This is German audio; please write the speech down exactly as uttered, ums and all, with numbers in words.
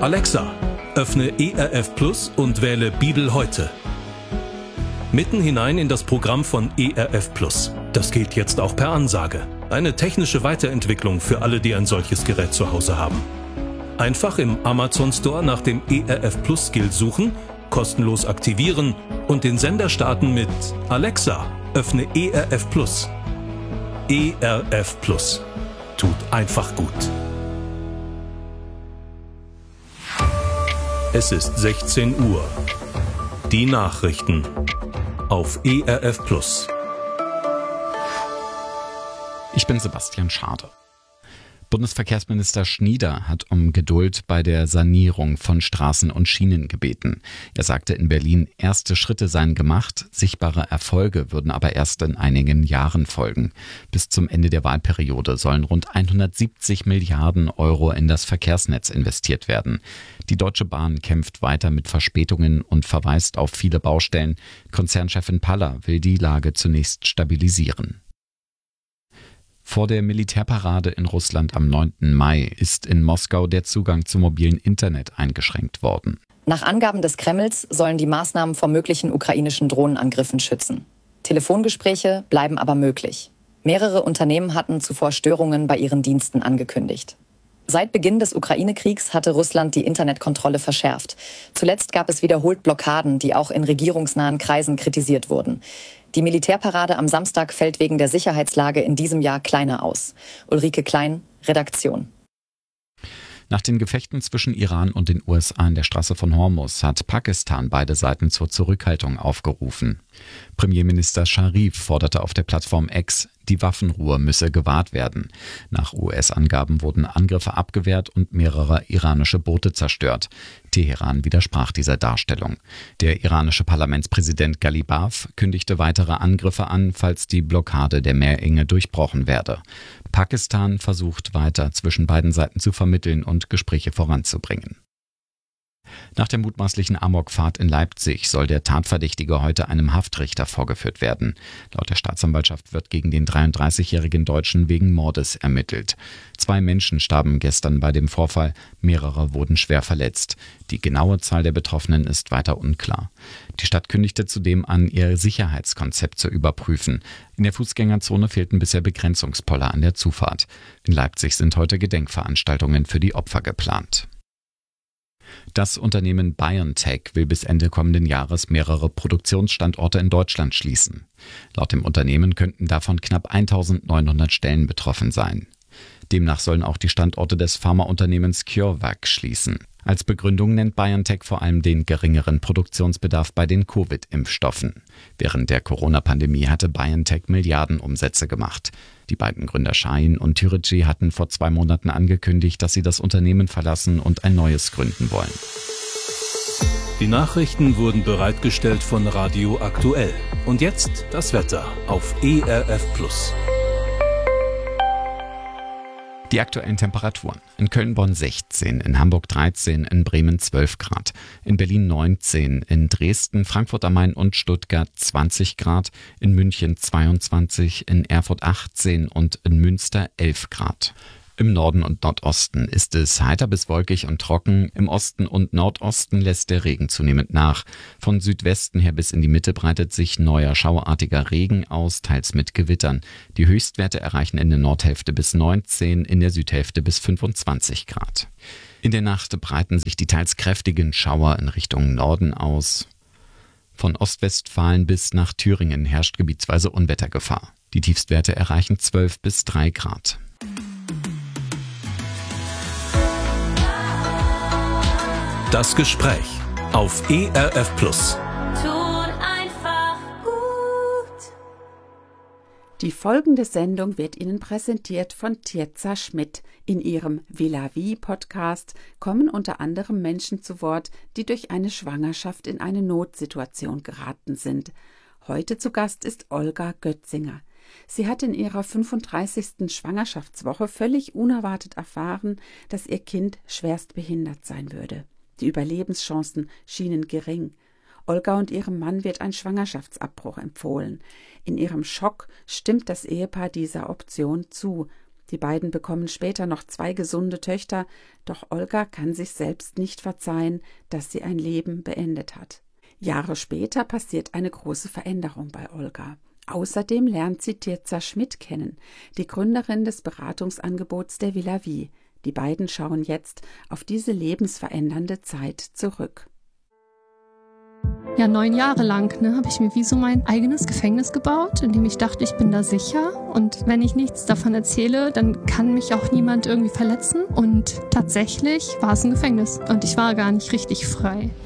Alexa, öffne E R F Plus und wähle Bibel heute. Mitten hinein in das Programm von E R F Plus. Das geht jetzt auch per Ansage. Eine technische Weiterentwicklung für alle, die ein solches Gerät zu Hause haben. Einfach im Amazon Store nach dem E R F Plus Skill suchen, kostenlos aktivieren und den Sender starten mit Alexa, öffne E R F Plus. E R F Plus. Tut einfach gut. Es ist sechzehn Uhr. Die Nachrichten auf E R F Plus. Ich bin Sebastian Schade. Bundesverkehrsminister Schnieder hat um Geduld bei der Sanierung von Straßen und Schienen gebeten. Er sagte in Berlin, erste Schritte seien gemacht, sichtbare Erfolge würden aber erst in einigen Jahren folgen. Bis zum Ende der Wahlperiode sollen rund hundertsiebzig Milliarden Euro in das Verkehrsnetz investiert werden. Die Deutsche Bahn kämpft weiter mit Verspätungen und verweist auf viele Baustellen. Konzernchefin Paller will die Lage zunächst stabilisieren. Vor der Militärparade in Russland am neunten Mai ist in Moskau der Zugang zum mobilen Internet eingeschränkt worden. Nach Angaben des Kremls sollen die Maßnahmen vor möglichen ukrainischen Drohnenangriffen schützen. Telefongespräche bleiben aber möglich. Mehrere Unternehmen hatten zuvor Störungen bei ihren Diensten angekündigt. Seit Beginn des Ukraine-Kriegs hatte Russland die Internetkontrolle verschärft. Zuletzt gab es wiederholt Blockaden, die auch in regierungsnahen Kreisen kritisiert wurden. Die Militärparade am Samstag fällt wegen der Sicherheitslage in diesem Jahr kleiner aus. Ulrike Klein, Redaktion. Nach den Gefechten zwischen Iran und den U S A an der Straße von Hormuz hat Pakistan beide Seiten zur Zurückhaltung aufgerufen. Premierminister Scharif forderte auf der Plattform X, die Waffenruhe müsse gewahrt werden. Nach U S-Angaben wurden Angriffe abgewehrt und mehrere iranische Boote zerstört. Teheran widersprach dieser Darstellung. Der iranische Parlamentspräsident Ghalibaf kündigte weitere Angriffe an, falls die Blockade der Meerenge durchbrochen werde. Pakistan versucht weiter zwischen beiden Seiten zu vermitteln und Gespräche voranzubringen. Nach der mutmaßlichen Amokfahrt in Leipzig soll der Tatverdächtige heute einem Haftrichter vorgeführt werden. Laut der Staatsanwaltschaft wird gegen den dreiunddreißigjährigen Deutschen wegen Mordes ermittelt. Zwei Menschen starben gestern bei dem Vorfall, mehrere wurden schwer verletzt. Die genaue Zahl der Betroffenen ist weiter unklar. Die Stadt kündigte zudem an, ihr Sicherheitskonzept zu überprüfen. In der Fußgängerzone fehlten bisher Begrenzungspoller an der Zufahrt. In Leipzig sind heute Gedenkveranstaltungen für die Opfer geplant. Das Unternehmen BioNTech will bis Ende kommenden Jahres mehrere Produktionsstandorte in Deutschland schließen. Laut dem Unternehmen könnten davon knapp eintausendneunhundert Stellen betroffen sein. Demnach sollen auch die Standorte des Pharmaunternehmens CureVac schließen. Als Begründung nennt BioNTech vor allem den geringeren Produktionsbedarf bei den Covid-Impfstoffen. Während der Corona-Pandemie hatte BioNTech Milliardenumsätze gemacht. Die beiden Gründer Shahin und Türeci hatten vor zwei Monaten angekündigt, dass sie das Unternehmen verlassen und ein neues gründen wollen. Die Nachrichten wurden bereitgestellt von Radio Aktuell. Und jetzt das Wetter auf E R F Plus. Die aktuellen Temperaturen. In Köln-Bonn sechzehn, in Hamburg dreizehn, in Bremen zwölf Grad, in Berlin neunzehn, in Dresden, Frankfurt am Main und Stuttgart zwanzig Grad, in München zweiundzwanzig, in Erfurt achtzehn und in Münster elf Grad. Im Norden und Nordosten ist es heiter bis wolkig und trocken. Im Osten und Nordosten lässt der Regen zunehmend nach. Von Südwesten her bis in die Mitte breitet sich neuer schauerartiger Regen aus, teils mit Gewittern. Die Höchstwerte erreichen in der Nordhälfte bis neunzehn, in der Südhälfte bis fünfundzwanzig Grad. In der Nacht breiten sich die teils kräftigen Schauer in Richtung Norden aus. Von Ostwestfalen bis nach Thüringen herrscht gebietsweise Unwettergefahr. Die Tiefstwerte erreichen zwölf bis drei Grad. Das Gespräch auf E R F Plus. Tut einfach gut. Die folgende Sendung wird Ihnen präsentiert von Tirza Schmidt. In ihrem Villa Vie Podcast kommen unter anderem Menschen zu Wort, die durch eine Schwangerschaft in eine Notsituation geraten sind. Heute zu Gast ist Olga Götzinger. Sie hat in ihrer fünfunddreißigsten Schwangerschaftswoche völlig unerwartet erfahren, dass ihr Kind schwerst behindert sein würde. Die Überlebenschancen schienen gering. Olga und ihrem Mann wird ein Schwangerschaftsabbruch empfohlen. In ihrem Schock stimmt das Ehepaar dieser Option zu. Die beiden bekommen später noch zwei gesunde Töchter, doch Olga kann sich selbst nicht verzeihen, dass sie ein Leben beendet hat. Jahre später passiert eine große Veränderung bei Olga. Außerdem lernt sie Tirza Schmidt kennen, die Gründerin des Beratungsangebots der Villa Vie. Die beiden schauen jetzt auf diese lebensverändernde Zeit zurück. Ja, neun Jahre lang ne, habe ich mir wie so mein eigenes Gefängnis gebaut, in dem ich dachte, ich bin da sicher. Und wenn ich nichts davon erzähle, dann kann mich auch niemand irgendwie verletzen. Und tatsächlich war es ein Gefängnis und ich war gar nicht richtig frei.